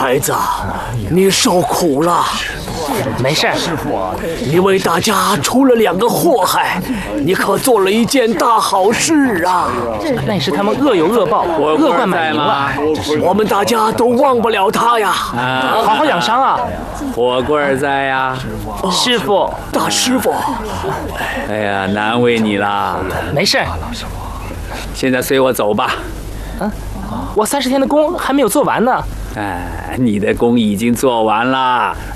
孩子，你受苦了。 没事， 你为大家出了2个祸害，你可做了一件大好事啊！ 那也是他们恶有恶报，恶贯满盈了。 我们大家都忘不了他呀！ 好好养伤啊！ 火棍儿在呀， 师傅， 大师傅， 哎呀，难为你啦。 没事。 现在随我走吧。 我30天的工还没有做完呢。 哎，你的工已经做完了。